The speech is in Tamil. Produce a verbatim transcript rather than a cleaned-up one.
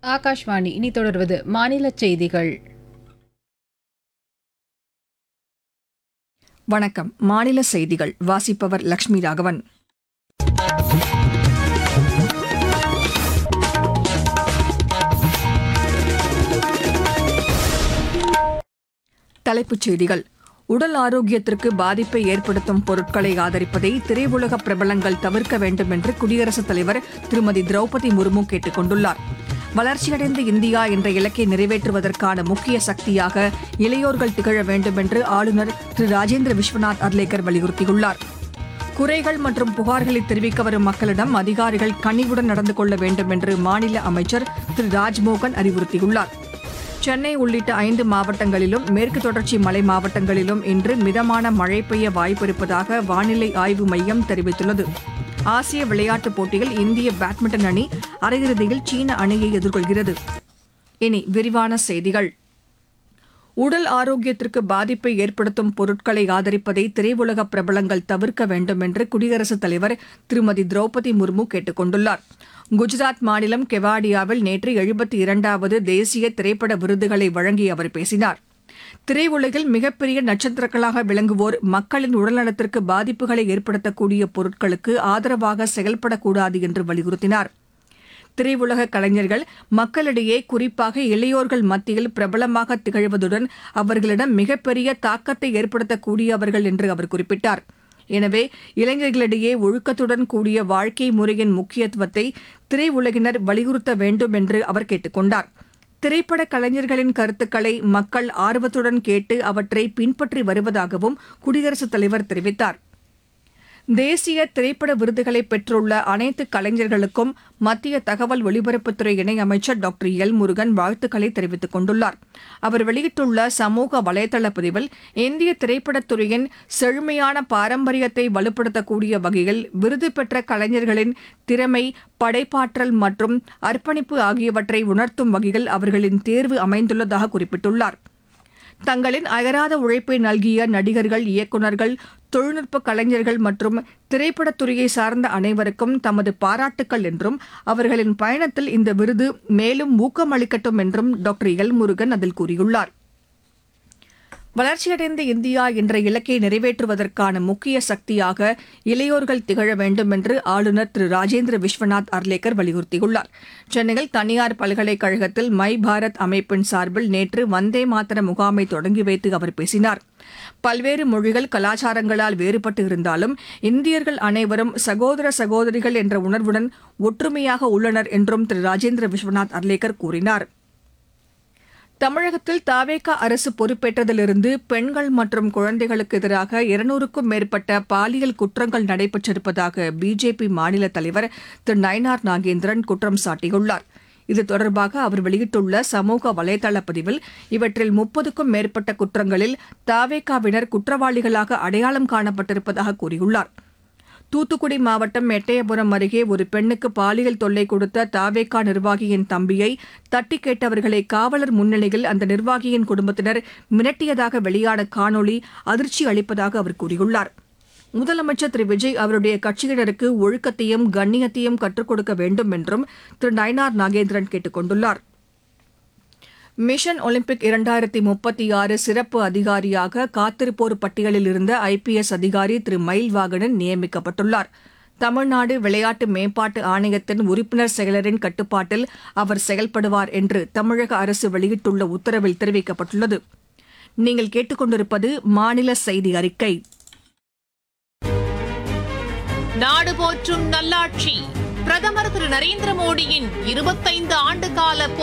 ஆகாஷ்வாணி. இனி தொடர்வது மாநில செய்திகள். வணக்கம். மாநில செய்திகள் வாசிப்பவர் லட்சுமி ராகவன். தலைப்புச் செய்திகள். உடல் ஆரோக்கியத்திற்கு பாதிப்பை ஏற்படுத்தும் பொருட்களை ஆதரிப்பதை திரையுலக பிரபலங்கள் தவிர்க்க வேண்டும் என்று குடியரசுத் தலைவர் திருமதி திரௌபதி முர்மு கேட்டுக் கொண்டுள்ளார். வளர்ச்சியடைந்த இந்தியா என்ற இலக்கை நிறைவேற்றுவதற்கான முக்கிய சக்தியாக இளையோர்கள் திகழ வேண்டும் என்று ஆளுநர் திரு ராஜேந்திர விஸ்வநாத் அர்லேக்கர் வலியுறுத்தியுள்ளார். குறைகள் மற்றும் புகார்களை தெரிவிக்க வரும் மக்களிடம் அதிகாரிகள் கனிவுடன் நடந்து கொள்ள வேண்டும் என்று மாநில அமைச்சர் திரு ராஜ்மோகன் அறிவுறுத்தியுள்ளார். சென்னை உள்ளிட்ட ஐந்து மாவட்டங்களிலும் மேற்கு தொடர்ச்சி மலை மாவட்டங்களிலும் இன்று மிதமான மழை பெய்ய வாய்ப்பிருப்பதாக வானிலை ஆய்வு மையம் தெரிவித்துள்ளது. ஆசிய விளையாட்டுப் போட்டியில் இந்திய பேட்மிண்டன் அணி அரையிறுதியில் சீன அணியை எதிர்கொள்கிறது. இனி விரிவான செய்திகள். உடல் ஆரோக்கியத்திற்கு பாதிப்பை ஏற்படுத்தும் பொருட்களை ஆதரிப்பதை திரையுலக பிரபலங்கள் தவிர்க்க வேண்டும் என்று குடியரசுத் தலைவர் திருமதி திரௌபதி முர்மு கேட்டுக் கொண்டுள்ளார். குஜராத் மாநிலம் கெவாடியாவில் நேற்று எழுபத்தி இரண்டாவது தேசிய திரைப்பட விருதுகளை வழங்கி அவர் பேசினார். திரையுலகில் மிகப்பெரிய நட்சத்திரங்களாக விளங்குவோர் மக்களின் உடல்நலத்திற்கு பாதிப்புகளை ஏற்படுத்தக்கூடிய பொருட்களுக்கு ஆதரவாக செயல்படக்கூடாது என்று வலியுறுத்தினார். திரையுலக கலைஞர்கள் மக்களிடையே குறிப்பாக இளையோர்கள் மத்தியில் பிரபலமாக திகழ்வதுடன் அவர்களிடம் மிகப்பெரிய தாக்கத்தை ஏற்படுத்தக்கூடியவர்கள் என்று அவர் குறிப்பிட்டார். எனவே இளைஞர்களிடையே ஒழுக்கத்துடன் கூடிய வாழ்க்கை முறையின் முக்கியத்துவத்தை திரையுலகினர் வலியுறுத்த வேண்டும் என்று அவர் கேட்டுக் கொண்டார். திரைப்பட கலைஞர்களின் கருத்துக்களை மக்கள் ஆர்வத்துடன் கேட்டு அவற்றை பின்பற்றி வருவதாகவும் குடியரசுத் தலைவர் தெரிவித்தார். தேசிய திரைப்பட விருதுகளை பெற்றுள்ள அனைத்து கலைஞர்களுக்கும் மத்திய தகவல் ஒலிபரப்புத்துறை இணையமைச்சர் டாக்டர் எல் முருகன் வாழ்த்துக்களை தெரிவித்துக் கொண்டுள்ளார். அவர் வெளியிட்டுள்ள சமூக வலைதள பதிவில் இந்திய திரைப்படத்துறையின் செழுமையான பாரம்பரியத்தை வலுப்படுத்தக்கூடிய வகையில் விருது பெற்ற கலைஞர்களின் திறமை, படைப்பாற்றல் மற்றும் அர்ப்பணிப்பு ஆகியவற்றை உணர்த்தும் வகையில் அவர்களின் தேர்வு அமைந்துள்ளதாக குறிப்பிட்டுள்ளார். தங்களின் அயராத உழைப்பை நல்கிய நடிகர்கள், இயக்குநர்கள், தொழில்நுட்ப கலைஞர்கள் மற்றும் திரைப்படத்துறையை சார்ந்த அனைவருக்கும் தமது பாராட்டுக்கள் என்றும் அவர்களின் பயணத்தில் இந்த விருது மேலும் ஊக்கமளிக்கட்டும் என்றும் டாக்டர் எல் முருகன் அதில் கூறியுள்ளார். வளர்ச்சியடைந்த இந்தியா என்ற இலக்கை நிறைவேற்றுவதற்கான முக்கிய சக்தியாக இளையோர்கள் திகழ வேண்டும் என்று ஆளுநர் திரு ராஜேந்திர விஸ்வநாத் அர்லேக்கர் வலியுறுத்தியுள்ளார். சென்னையில் தனியார் பல்கலைக்கழகத்தில் மை பாரத் அமைப்பின் சார்பில் நேற்று வந்தே மாதர முகாமை தொடங்கி வைத்து அவர் பேசினார். பல்வேறு மொழிகள், கலாச்சாரங்களால் வேறுபட்டு இருந்தாலும் இந்தியர்கள் அனைவரும் சகோதர சகோதரிகள் என்ற உணர்வுடன் ஒற்றுமையாக உள்ளனர் என்றும் திரு ராஜேந்திர விஸ்வநாத் அர்லேக்கர் கூறினார். தமிழகத்தில் தாவேகா அரசு பொறுப்பேற்றதிலிருந்து பெண்கள் மற்றும் குழந்தைகளுக்கு எதிராக இருநூறுக்கும் மேற்பட்ட பாலியல் குற்றங்கள் நடைபெற்றிருப்பதாக பிஜேபி மாநில தலைவர் திரு நயினார் நாகேந்திரன் குற்றம் சாட்டியுள்ளார். இது தொடர்பாக அவர் வெளியிட்டுள்ள சமூக வலைதள பதிவில் இவற்றில் முப்பதுக்கும் மேற்பட்ட குற்றங்களில் தாவேகாவினர் குற்றவாளிகளாக அடையாளம் காணப்பட்டிருப்பதாக கூறியுள்ளார். தூத்துக்குடி மாவட்டம் எட்டயபுரம் அருகே ஒரு பெண்ணுக்கு பாலியல் தொல்லை கொடுத்த தாவேகா நிர்வாகியின் தம்பியை தட்டி கேட்டவர்களை காவலர் முன்னிலையில் அந்த நிர்வாகியின் குடும்பத்தினர் மிரட்டியதாக வெளியான காணொலி அதிர்ச்சி அளிப்பதாக அவர் கூறியுள்ளார். முதலமைச்சர் திரு விஜய் அவருடைய கட்சியினருக்கு ஒழுக்கத்தையும் கண்ணியத்தையும் கற்றுக் கொடுக்க வேண்டும் என்றும் திரு நயினார் நாகேந்திரன் கேட்டுக் கொண்டுள்ளார். மிஷன் ஒலிம்பிக் இரண்டாயிரத்தி முப்பத்தி ஆறு சிறப்பு அதிகாரியாக காத்திருப்போர் பட்டியலில் இருந்த ஐபிஎஸ் அதிகாரி திரு மயில்வாகனன் நியமிக்கப்பட்டுள்ளார். தமிழ்நாடு விளையாட்டு மேம்பாட்டு ஆணையத்தின் உறுப்பினர் செயலரின் கட்டுப்பாட்டில் அவர் செயல்படுவார் என்று தமிழக அரசு வெளியிட்டுள்ள உத்தரவில் தெரிவிக்கப்பட்டுள்ளது. நீங்கள் கேட்டுக்கொண்டிருப்பது மாநில செய்தி அறிக்கை. நாடு போற்றும் நல்லாட்சி பிரதமர் திரு நரேந்திர மோடியின் இருபத்தைந்து ஆண்டு கால